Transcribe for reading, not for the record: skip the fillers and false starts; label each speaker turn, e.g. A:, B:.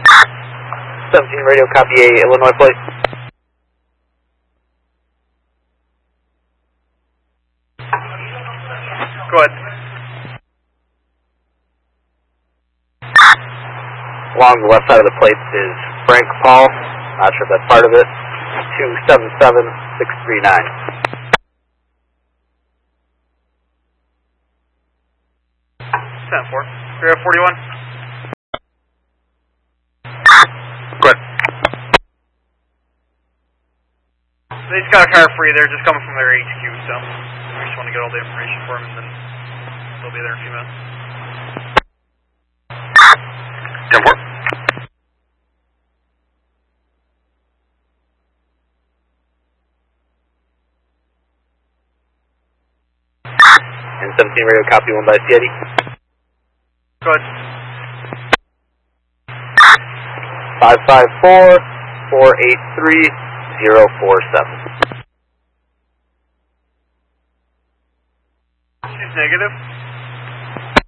A: 17 radio, copy a Illinois plate.
B: Go ahead.
A: Along the left side of the plate is Frank Paul, not sure if that's part of it, 277639.
B: Ten 4. Area 41.
A: Good.
B: They just got a car for you. They're just coming from their HQ, so we just want to get all the information for them, and then they'll be there in a few minutes.
A: 10 4. And 17 radio, copy 1 by CID.
B: Go ahead.
A: 554-483-047.
B: She's negative.